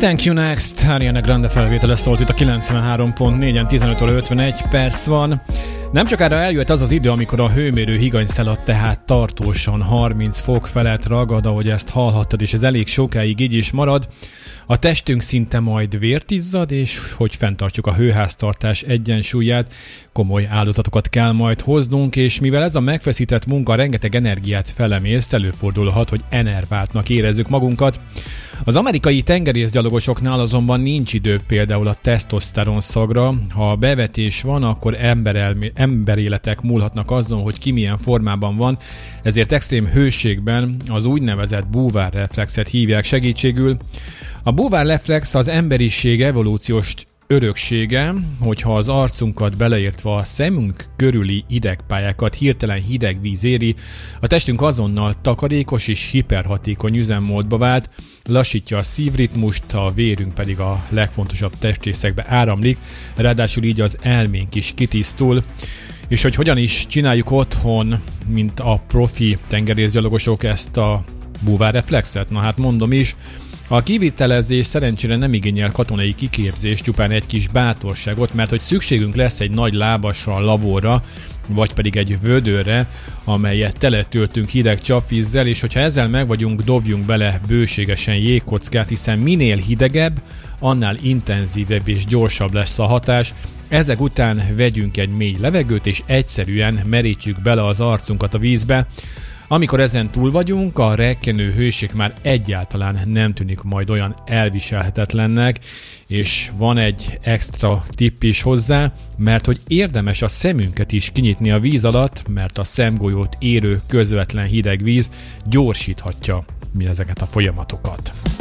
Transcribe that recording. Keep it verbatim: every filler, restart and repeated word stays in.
Thank You Next, Ariana Grande felvétele szólt itt a kilencvenhárom pont négyen, tizenöt óra ötvenegy perc van. Nem sokára eljött az az idő, amikor a hőmérő higanyszelet tehát tartósan harminc fok felett ragad, ahogy ezt hallhattad, és ez elég sokáig így is marad. A testünk szinte majd vért izzad, és hogy fenntartsuk a hőháztartás egyensúlyát, komoly áldozatokat kell majd hoznunk, és mivel ez a megfeszített munka rengeteg energiát felemészt, előfordulhat, hogy enerváltnak érezzük magunkat. Az amerikai tengerészgyalogosoknál azonban nincs idő például a tesztoszteron szagra. Ha bevetés van, akkor emberelmi, emberéletek múlhatnak azon, hogy ki milyen formában van, ezért extrém hőségben az úgynevezett búvárreflexet hívják segítségül. A búvárreflex az emberiség evolúciós öröksége, hogyha az arcunkat beleértve a szemünk körüli idegpályákat hirtelen hideg víz éri, a testünk azonnal takarékos és hiperhatékony üzemmódba vált, lassítja a szívritmust, a vérünk pedig a legfontosabb testrészekbe áramlik, ráadásul így az elménk is kitisztul. És hogy hogyan is csináljuk otthon, mint a profi tengerészgyalogosok ezt a búvárreflexet? Na hát mondom is, a kivitelezés szerencsére nem igényel katonai kiképzést, csupán egy kis bátorságot, mert hogy szükségünk lesz egy nagy lábasra, lavorra, vagy pedig egy vödörre, amelyet teletöltünk hideg csapvízzel, és hogyha ezzel meg vagyunk, dobjunk bele bőségesen jégkockát, hiszen minél hidegebb, annál intenzívebb és gyorsabb lesz a hatás. Ezek után vegyünk egy mély levegőt, és egyszerűen merítsük bele az arcunkat a vízbe. Amikor ezen túl vagyunk, a rekkenő hőség már egyáltalán nem tűnik majd olyan elviselhetetlennek, és van egy extra tipp is hozzá, mert hogy érdemes a szemünket is kinyitni a víz alatt, mert a szemgolyót érő közvetlen hideg víz gyorsíthatja mi ezeket a folyamatokat.